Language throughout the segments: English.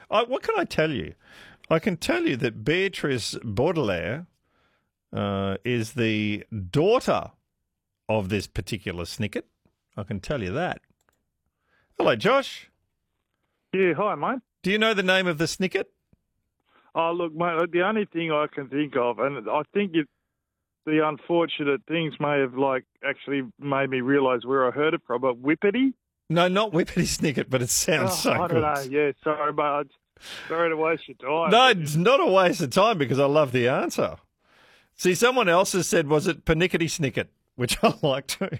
What can I tell you? I can tell you that Beatrice Baudelaire is the daughter of this particular snicket. I can tell you that. Hello, Josh. Yeah, hi, mate. Do you know the name of the snicket? Oh, look, mate, the only thing I can think of, and I think the unfortunate things may have, actually made me realise where I heard it from, but Whippety? No, not Whippity Snicket, but it sounds so I good. don't know. Yeah, sorry, mate. Sorry to waste your time. No, it's not a waste of time because I love the answer. See, someone else has said, was it Panickety Snicket, which I like too.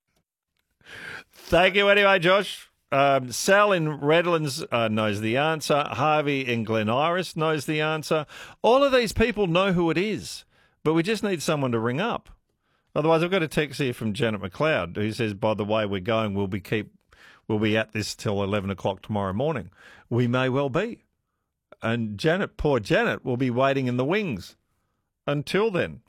Thank you anyway, Josh. Sal in Redlands knows the answer. Harvey in Glen Iris knows the answer. All of these people know who it is, but we just need someone to ring up. Otherwise, I've got a text here from Janet McLeod who says, by the way we're going, we'll be at this till 11 o'clock tomorrow morning. We may well be. And Janet, poor Janet, will be waiting in the wings until then.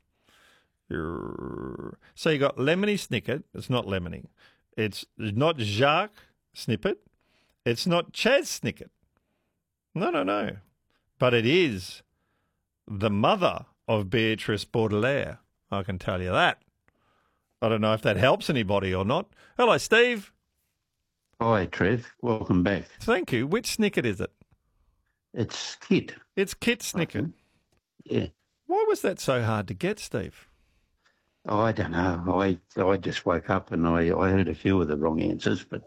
So you got Lemony Snicket. It's not Lemony. It's not Jacques Snippet. It's not Chaz Snicket. No. But it is the mother of Beatrice Baudelaire. I can tell you that. I don't know if that helps anybody or not. Hello, Steve. Hi, Trev. Welcome back. Thank you. Which Snicket is it? It's Kit. It's Kit Snicket. Yeah. Why was that so hard to get, Steve? Oh, I don't know. I just woke up and I heard a few of the wrong answers, but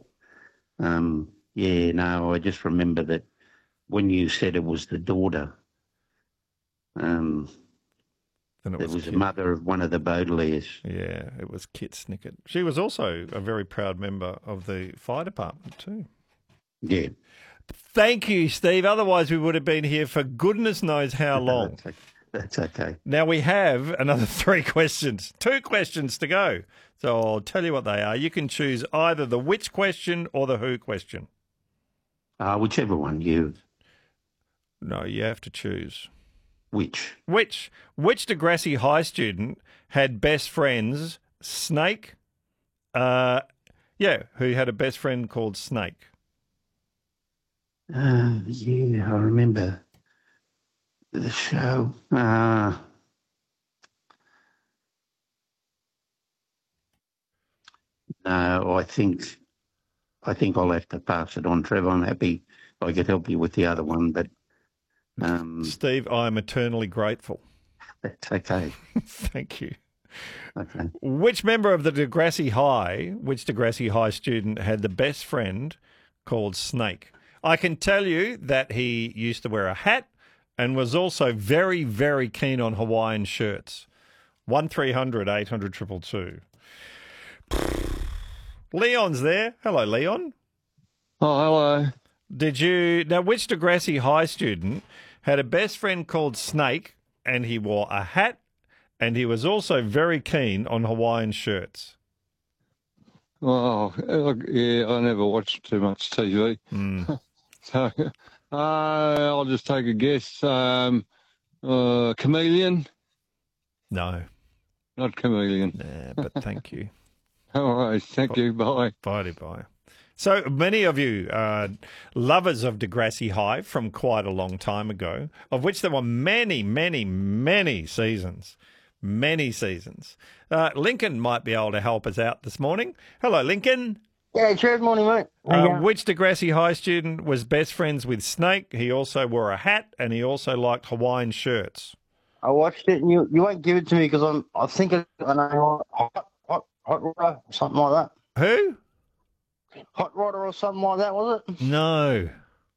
I just remember that when you said it was the daughter, then it was the mother of one of the Baudelaires. Yeah, it was Kit Snicket. She was also a very proud member of the fire department too. Yeah. Thank you, Steve. Otherwise, we would have been here for goodness knows how long. That's okay. Now, we have another 3 questions. 2 questions to go. So I'll tell you what they are. You can choose either the which question or the who question. Whichever one you... No, you have to choose. Which? Which Degrassi High student had best friends, Snake? Who had a best friend called Snake? I remember the show. No, I think I'll have to pass it on, Trevor. I'm happy I could help you with the other one, but Steve, I'm eternally grateful. That's okay. Thank you. Okay. Which member of the Degrassi High student had the best friend called Snake? I can tell you that he used to wear a hat and was also very, very keen on Hawaiian shirts. 1300 800 222. Leon's there. Hello, Leon. Oh, hello. Now, which Degrassi High student had a best friend called Snake and he wore a hat and he was also very keen on Hawaiian shirts? Oh, yeah, I never watched too much TV. So I'll just take a guess. Chameleon? No. Not Chameleon. Yeah, but thank you. All right, thank you. Bye. Bye. So many of you are lovers of Degrassi High from quite a long time ago, of which there were many, many, many seasons. Many seasons. Lincoln might be able to help us out this morning. Hello, Lincoln. Yeah, Trev, morning, mate. Which Degrassi High student was best friends with Snake? He also wore a hat and he also liked Hawaiian shirts. I watched it and you won't give it to me because I think I know Hot Rodder, something like that. Who? Hot Rodder or something like that, was it? No,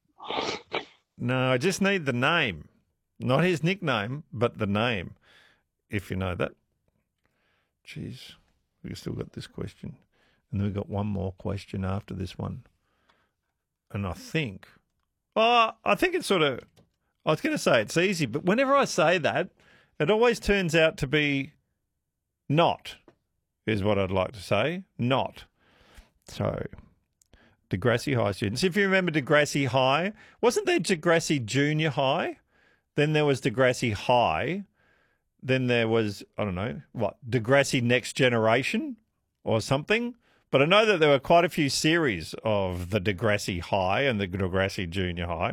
I just need the name. Not his nickname, but the name, if you know that. Jeez, we've still got this question. And then we've got one more question after this one. And I think it's sort of, I was going to say it's easy, but whenever I say that, it always turns out to be not, is what I'd like to say. Not. So, Degrassi High students. If you remember Degrassi High, wasn't there Degrassi Junior High? Then there was Degrassi High. Then there was, I don't know, Degrassi Next Generation or something? But I know that there were quite a few series of the Degrassi High and the Degrassi Junior High.